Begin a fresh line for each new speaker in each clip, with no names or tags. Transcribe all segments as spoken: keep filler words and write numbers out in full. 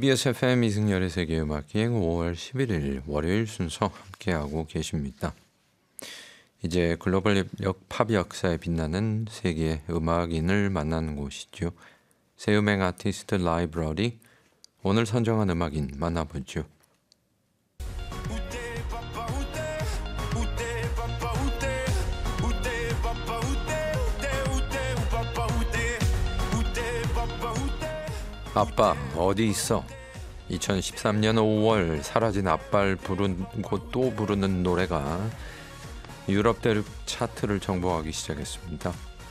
이비에스 에프엠 이승열의 세계음악여행 오월 십일일 월요일 순서 함께하고 계십니다. 이제 글로벌 팝 역사에 빛나는 세계의 음악인을 만나는 곳이죠. 새 음악 아티스트 라이브러리, 오늘 선정한 음악인 만나보죠. 아빠 어디 있어? 이천십삼년 오월 사라진 아빠를 부르고 또 부르는 노래가 유럽 대륙 차트를 정복하기 시작했습니다.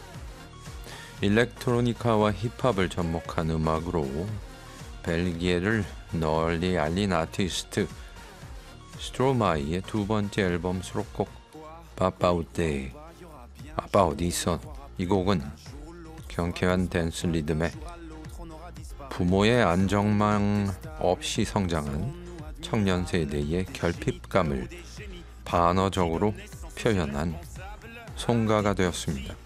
일렉트로니카와 힙합을 접목한 음악으로 벨기에를 널리 알린 아티스트 스트로마이의 두 번째 앨범 수록곡 바빠우떼, 아빠 어디 있어? 이 곡은 경쾌한 댄스 리듬에 부모의 안정망 없이 성장한 청년 세대의 결핍감을 반어적으로 표현한 송가가 되었습니다.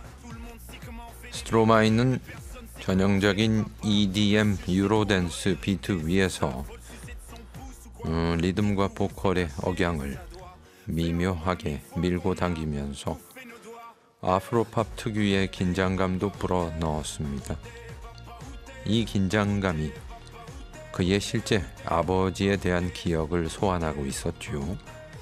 스트로마이는 전형적인 이디엠 유로댄스 비트 위에서 음, 리듬과 보컬의 억양을 미묘하게 밀고 당기면서 아프로팝 특유의 긴장감도 불어넣었습니다. 이 긴장감이 그의 실제 아버지에 대한 기억을 소환하고 있었죠.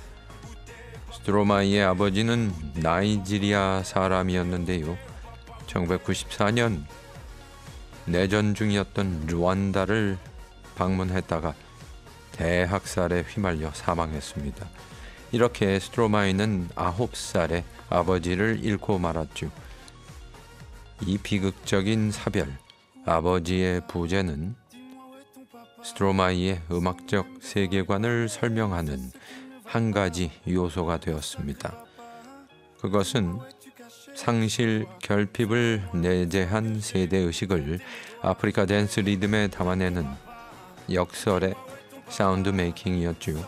스트로마이의 아버지는 나이지리아 사람이었는데요. 천구백구십사년 내전 중이었던 루안다를 방문했다가 대학살에 휘말려 사망했습니다. 이렇게 스트로마이는 아홉 살에 아버지를 잃고 말았죠. 이 비극적인 사별, 아버지의 부재는 스트로마이의 음악적 세계관을 설명하는 한 가지 요소가 되었습니다. 그것은 상실 결핍을 내재한 세대의식을 아프리카 댄스 리듬에 담아내는 역설의 사운드 메이킹이었죠.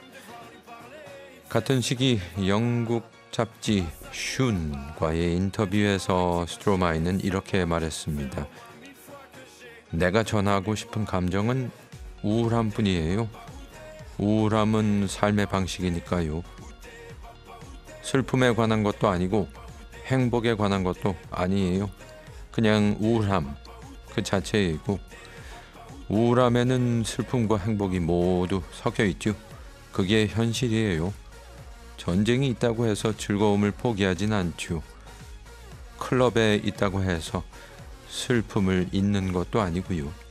같은 시기 영국 잡지 슌과의 인터뷰에서 스트로마이는 이렇게 말했습니다. 내가 전하고 싶은 감정은 우울함뿐이에요. 우울함은 삶의 방식이니까요. 슬픔에 관한 것도 아니고 행복에 관한 것도 아니에요. 그냥 우울함 그 자체이고, 우울함에는 슬픔과 행복이 모두 섞여 있죠. 그게 현실이에요. 전쟁이 있다고 해서 즐거움을 포기하진 않죠. 클럽에 있다고 해서 슬픔을 잊는 것도 아니고요.